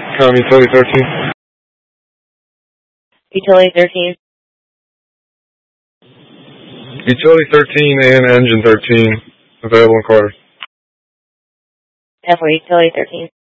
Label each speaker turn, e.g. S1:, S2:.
S1: Utility 13.
S2: Utility 13.
S1: Utility 13 and engine 13 available in quarters.
S2: 10-4, Utility 13.